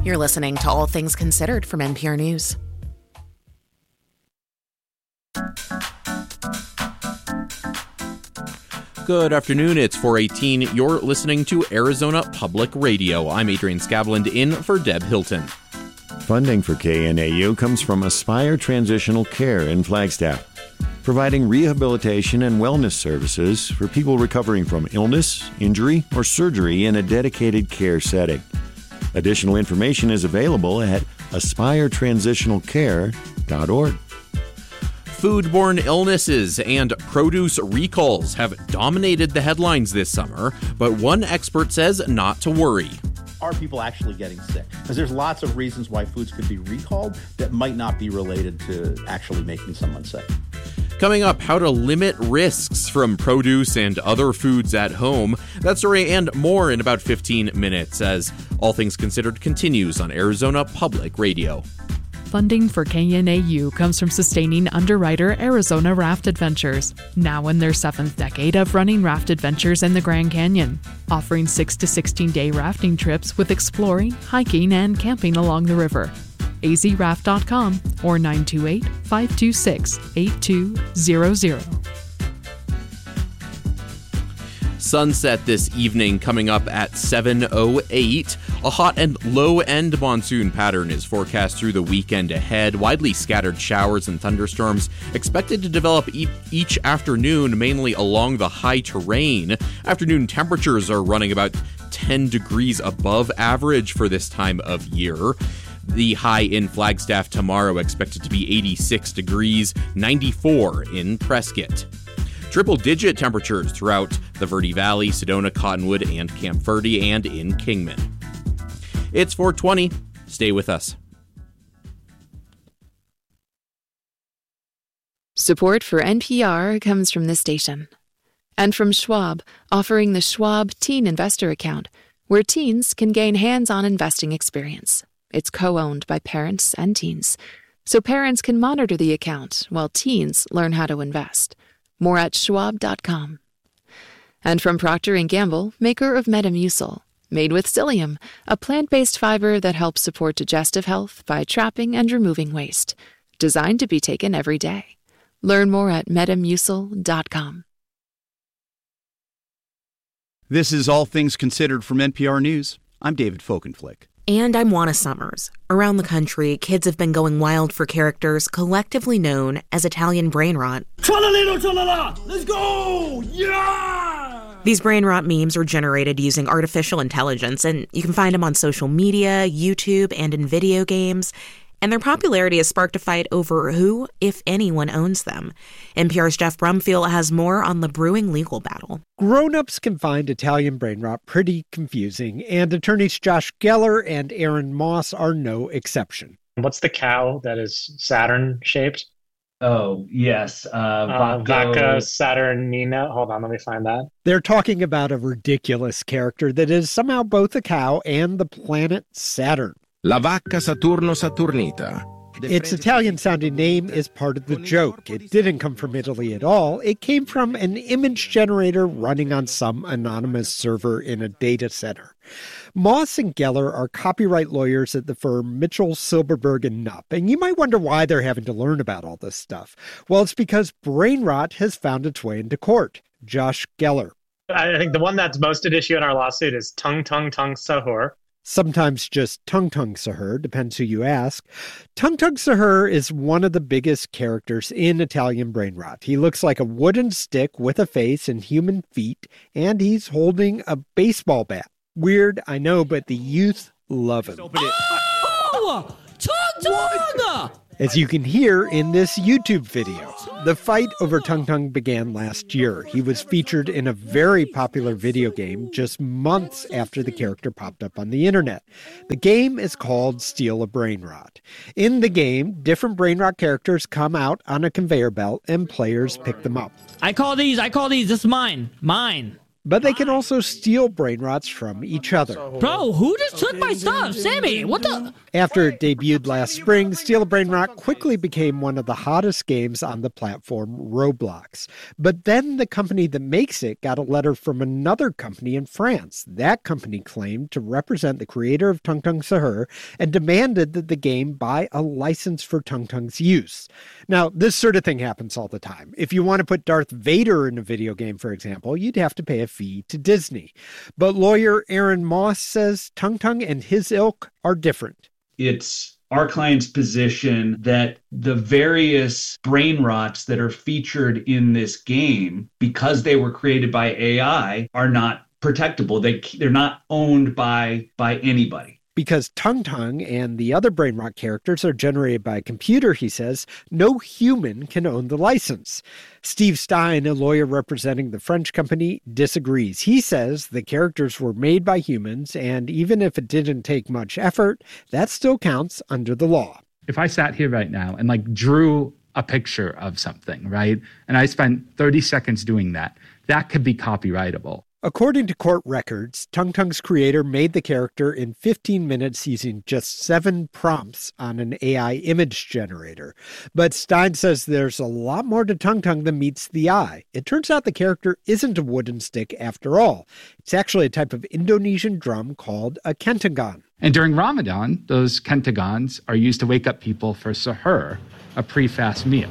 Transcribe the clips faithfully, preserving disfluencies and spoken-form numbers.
You're listening to All Things Considered from N P R News. Good afternoon, it's four eighteen. You're listening to Arizona Public Radio. I'm Adrian Scavland in for Deb Hilton. Funding for K N A U comes from Aspire Transitional Care in Flagstaff, providing rehabilitation and wellness services for people recovering from illness, injury, or surgery in a dedicated care setting. Additional information is available at aspire transitional care dot org. Foodborne illnesses and produce recalls have dominated the headlines this summer, but one expert says not to worry. Are people actually getting sick? Because there's lots of reasons why foods could be recalled that might not be related to actually making someone sick. Coming up, how to limit risks from produce and other foods at home. That story and more in about fifteen minutes as All Things Considered continues on Arizona Public Radio. Funding for K N A U comes from sustaining underwriter Arizona Raft Adventures, now in their seventh decade of running raft adventures in the Grand Canyon, offering six to sixteen-day rafting trips with exploring, hiking, and camping along the river. a z raft dot com or nine two eight, five two six, eight two zero zero. Sunset this evening coming up at seven oh eight. A hot and low-end monsoon pattern is forecast through the weekend ahead. Widely scattered showers and thunderstorms expected to develop e- each afternoon, mainly along the high terrain. Afternoon temperatures are running about ten degrees above average for this time of year. The high in Flagstaff tomorrow expected to be eighty-six degrees, ninety-four in Prescott. Triple-digit temperatures throughout the Verde Valley, Sedona, Cottonwood, and Camp Verde, and in Kingman. It's four twenty. Stay with us. Support for N P R comes from this station. And from Schwab, offering the Schwab Teen Investor Account, where teens can gain hands-on investing experience. It's co-owned by parents and teens, so parents can monitor the account while teens learn how to invest. More at schwab dot com. And from Procter and Gamble, maker of Metamucil, made with psyllium, a plant-based fiber that helps support digestive health by trapping and removing waste. Designed to be taken every day. Learn more at metamucil dot com. This is All Things Considered from N P R News. I'm David Folkenflik. And I'm Juana Summers. Around the country, kids have been going wild for characters collectively known as Italian brain rot. Tra-la-lino, tra-la-la! Let's go! Yeah! These brain rot memes are generated using artificial intelligence, and you can find them on social media, YouTube, and in video games. And their popularity has sparked a fight over who, if anyone, owns them. N P R's Jeff Brumfield has more on the brewing legal battle. Grown-ups can find Italian brain rot pretty confusing, and attorneys Josh Geller and Aaron Moss are no exception. What's the cow that is Saturn-shaped? Oh, yes. Uh, uh, Vacca Saturnina. Hold on, let me find that. They're talking about a ridiculous character that is somehow both a cow and the planet Saturn. La Vacca Saturno Saturnita. Its Italian-sounding name is part of the joke. It didn't come from Italy at all. It came from an image generator running on some anonymous server in a data center. Moss and Geller are copyright lawyers at the firm Mitchell, Silberberg, and Knupp, and you might wonder why they're having to learn about all this stuff. Well, it's because brain rot has found its way into court. Josh Geller. I think the one that's most at issue in our lawsuit is Tung Tung Tung Sahur. Sometimes just Tung Tung Sahur, depends who you ask. Tung Tung Sahur is one of the biggest characters in Italian brain rot. He looks like a wooden stick with a face and human feet, and he's holding a baseball bat. Weird, I know, but the youth love him. Oh! Tung Tung! As you can hear in this YouTube video, the fight over Tung Tung began last year. He was featured in a very popular video game just months after the character popped up on the internet. The game is called Steal a Brain Rot. In the game, different brain rot characters come out on a conveyor belt and players pick them up. I call these, I call these, this is mine, mine. But they can also steal brainrots from each other. Bro, who just took my stuff? Sammy, what the? After it debuted last spring, Steal a Brainrot quickly became one of the hottest games on the platform Roblox. But then the company that makes it got a letter from another company in France. That company claimed to represent the creator of Tung Tung Sahur and demanded that the game buy a license for Tung Tung's use. Now, this sort of thing happens all the time. If you want to put Darth Vader in a video game, for example, you'd have to pay a fee to Disney. But lawyer Aaron Moss says Tung Tung and his ilk are different. It's our client's position that the various brain rots that are featured in this game, because they were created by A I, are not protectable. They, they're not owned by, by anybody. Because Tung Tung and the other Brainrot characters are generated by a computer, he says, no human can own the license. Steve Stein, a lawyer representing the French company, disagrees. He says the characters were made by humans, and even if it didn't take much effort, that still counts under the law. If I sat here right now and like drew a picture of something, right, and I spent thirty seconds doing that, that could be copyrightable. According to court records, Tung Tung's creator made the character in fifteen minutes using just seven prompts on an A I image generator. But Stein says there's a lot more to Tung Tung than meets the eye. It turns out the character isn't a wooden stick after all. It's actually a type of Indonesian drum called a kentagon. And during Ramadan, those kentagons are used to wake up people for sahur, a pre-fast meal.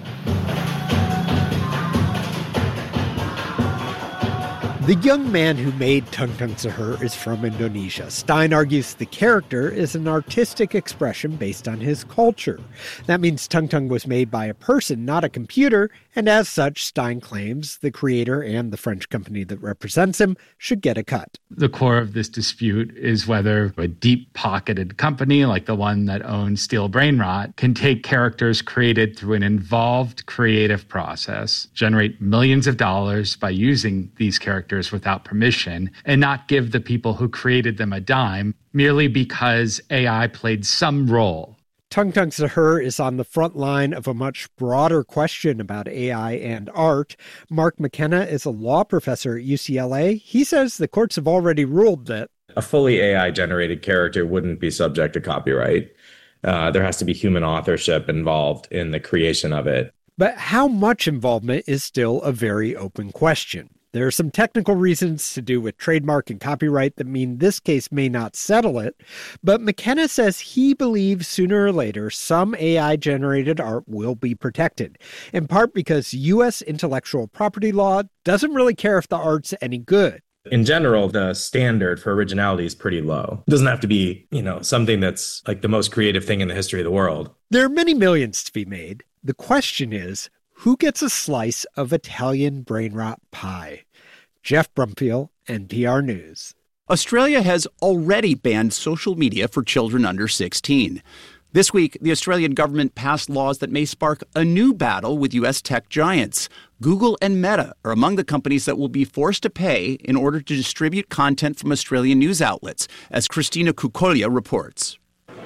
The young man who made Tung Tung Sahur is from Indonesia. Stein argues the character is an artistic expression based on his culture. That means Tung Tung was made by a person, not a computer, and as such, Stein claims the creator and the French company that represents him should get a cut. The core of this dispute is whether a deep-pocketed company like the one that owns Steal Brainrot can take characters created through an involved creative process, generate millions of dollars by using these characters without permission, and not give the people who created them a dime merely because A I played some role. Tung Tung Sahur is on the front line of a much broader question about A I and art. Mark McKenna is a law professor at U C L A. He says the courts have already ruled that a fully A I-generated character wouldn't be subject to copyright. Uh, there has to be human authorship involved in the creation of it. But how much involvement is still a very open question. There are some technical reasons to do with trademark and copyright that mean this case may not settle it, but McKenna says he believes sooner or later some A I-generated art will be protected, in part because U S intellectual property law doesn't really care if the art's any good. In general, the standard for originality is pretty low. It doesn't have to be, you know, something that's like the most creative thing in the history of the world. There are many millions to be made. The question is, who gets a slice of Italian brainrot pie? Jeff Brumfield, N P R News. Australia has already banned social media for children under sixteen. This week, the Australian government passed laws that may spark a new battle with U S tech giants. Google and Meta are among the companies that will be forced to pay in order to distribute content from Australian news outlets, as Christina Kukolia reports.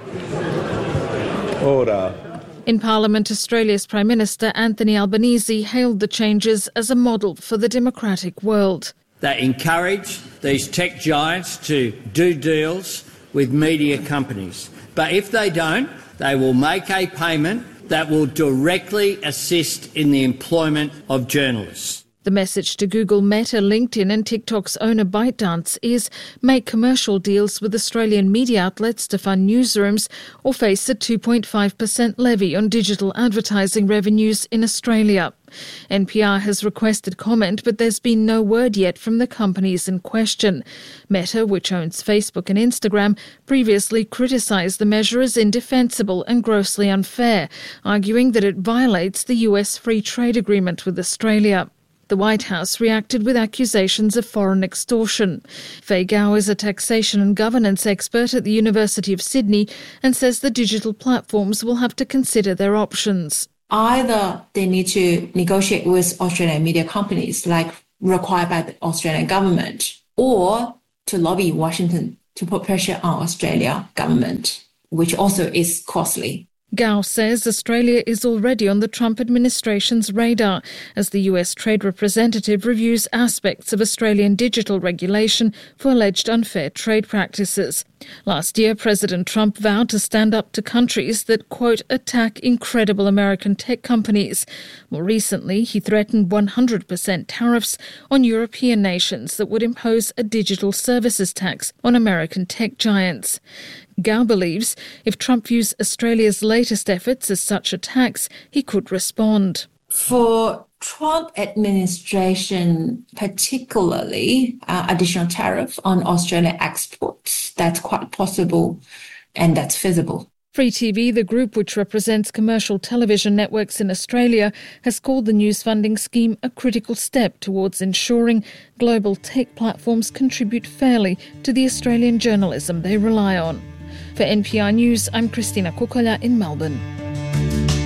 Ora. In Parliament, Australia's Prime Minister Anthony Albanese hailed the changes as a model for the democratic world. They encourage these tech giants to do deals with media companies. But if they don't, they will make a payment that will directly assist in the employment of journalists. The message to Google, Meta, LinkedIn and TikTok's owner ByteDance is make commercial deals with Australian media outlets to fund newsrooms or face a two point five percent levy on digital advertising revenues in Australia. N P R has requested comment, but there's been no word yet from the companies in question. Meta, which owns Facebook and Instagram, previously criticised the measure as indefensible and grossly unfair, arguing that it violates the U S free trade agreement with Australia. The White House reacted with accusations of foreign extortion. Faye Gao is a taxation and governance expert at the University of Sydney and says the digital platforms will have to consider their options. Either they need to negotiate with Australian media companies like required by the Australian government, or to lobby Washington to put pressure on Australian government, which also is costly. Gao says Australia is already on the Trump administration's radar as the U S Trade Representative reviews aspects of Australian digital regulation for alleged unfair trade practices. Last year, President Trump vowed to stand up to countries that, quote, attack incredible American tech companies. More recently, he threatened one hundred percent tariffs on European nations that would impose a digital services tax on American tech giants. Gao believes if Trump views Australia's latest efforts as such a tax, he could respond. For Trump administration, particularly uh, additional tariff on Australian exports, that's quite possible and that's feasible. Free T V, the group which represents commercial television networks in Australia, has called the news funding scheme a critical step towards ensuring global tech platforms contribute fairly to the Australian journalism they rely on. For N P R News, I'm Christina Kukola in Melbourne.